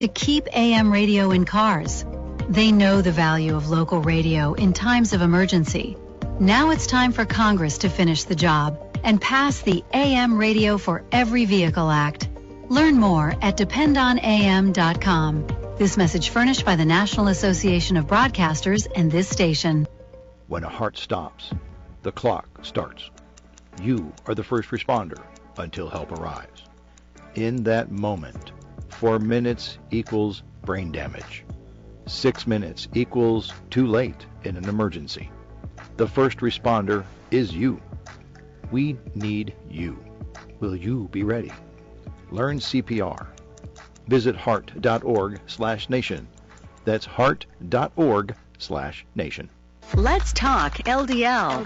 to keep AM radio in cars. They know the value of local radio in times of emergency. Now it's time for Congress to finish the job and pass the AM Radio for Every Vehicle Act. Learn more at dependonam.com. This message furnished by the National Association of Broadcasters and this station. When a heart stops, the clock starts. You are the first responder until help arrives. In that moment, 4 minutes equals brain damage. 6 minutes equals too late in an emergency. The first responder is you. We need you. Will you be ready? Learn CPR. Visit heart.org/nation. That's heart.org/nation. Let's talk LDL.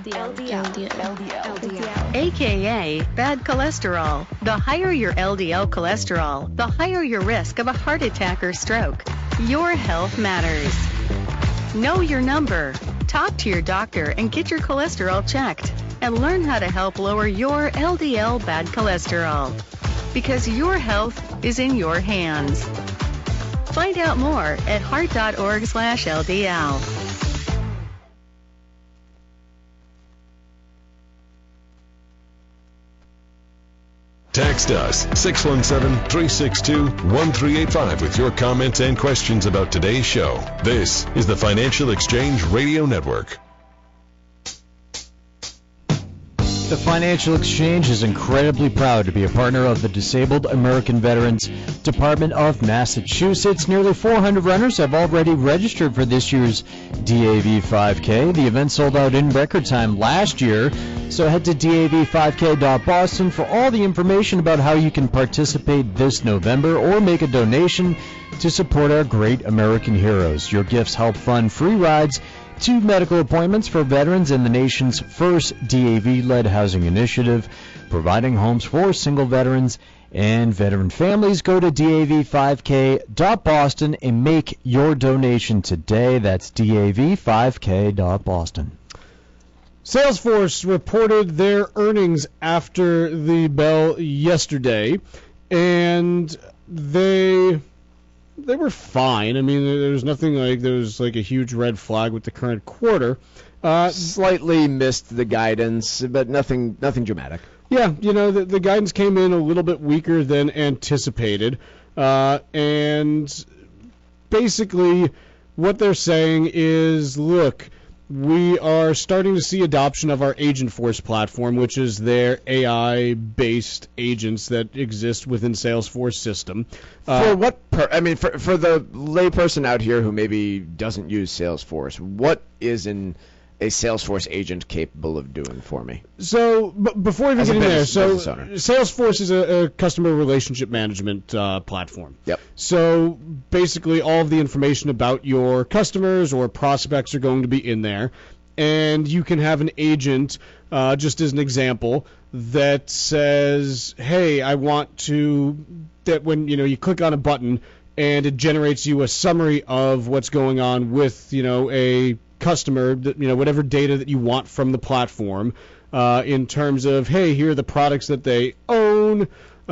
AKA bad cholesterol. The higher your LDL cholesterol, the higher your risk of a heart attack or stroke. Your health matters. Know your number. Talk to your doctor and get your cholesterol checked. And learn how to help lower your LDL bad cholesterol. Because your health is in your hands. Find out more at heart.org/LDL. Text us 617-362-1385 with your comments and questions about today's show. This is the Financial Exchange Radio Network. The Financial Exchange is incredibly proud to be a partner of the Disabled American Veterans Department of Massachusetts. Nearly 400 runners have already registered for this year's DAV 5K. The event sold out in record time last year, so head to dav5k.boston for all the information about how you can participate this November or make a donation to support our great American heroes. Your gifts help fund free rides to medical appointments for veterans in the nation's first DAV-led housing initiative, providing homes for single veterans and veteran families. Go to dav5k.boston and make your donation today. That's dav5k.boston. Salesforce reported their earnings after the bell yesterday, and they were fine. I mean, there's nothing like there's like a huge red flag with the current quarter. Slightly missed the guidance, but nothing dramatic. Yeah, the guidance came in a little bit weaker than anticipated, and basically what they're saying is, look, we are starting to see adoption of our Agentforce platform, which is their AI-based agents that exist within Salesforce system. For what? For the layperson out here who maybe doesn't use Salesforce, what is a Salesforce agent capable of doing for me? So, before even getting there, Salesforce is a customer relationship management platform. Yep. So, basically, all of the information about your customers or prospects are going to be in there, and you can have an agent, just as an example, that says, hey, I want to, that when, you click on a button, and it generates you a summary of what's going on with, a customer, whatever data that you want from the platform, in terms of, hey, here are the products that they own,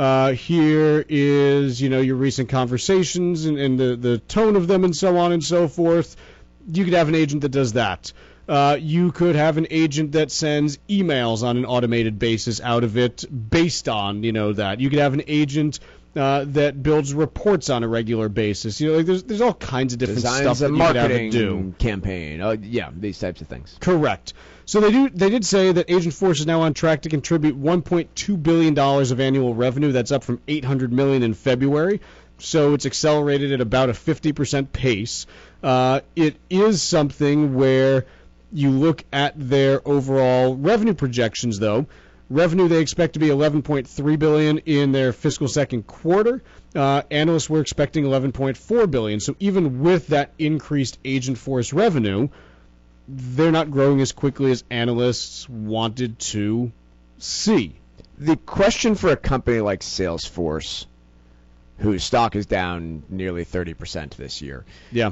here is, your recent conversations and the tone of them and so on and so forth. You could have an agent that does that. You could have an agent that sends emails on an automated basis out of it based on, that. You could have an agent that builds reports on a regular basis. There's all kinds of different stuff that you could have it do. Marketing campaign. These types of things. Correct. So they did say that Agentforce is now on track to contribute $1.2 billion of annual revenue. That's up from $800 million in February. So it's accelerated at about a 50% pace. It is something where you look at their overall revenue projections, though. Revenue they expect to be $11.3 billion in their fiscal second quarter. Analysts were expecting $11.4 billion. So even with that increased Agentforce revenue, they're not growing as quickly as analysts wanted to see. The question for a company like Salesforce, whose stock is down nearly 30% this year,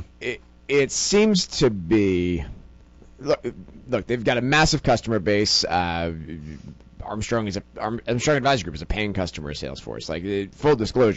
it seems to be, look, they've got a massive customer base. Armstrong Advisory Group is a paying customer of Salesforce. Full disclosure.